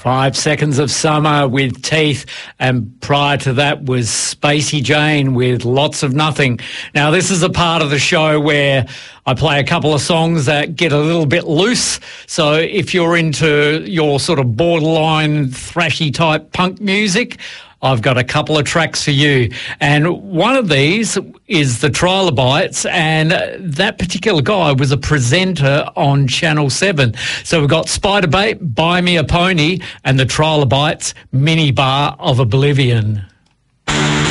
5 Seconds of Summer with Teeth, and prior to that was Spacey Jane with Lots of Nothing. Now, this is a part of the show where I play a couple of songs that get a little bit loose. So if you're into your sort of borderline thrashy type punk music, I've got a couple of tracks for you. And one of these is the Trilobites, and that particular guy was a presenter on Channel 7. So we've got Spiderbait, Buy Me a Pony, and the Trilobites, Mini Bar of Oblivion.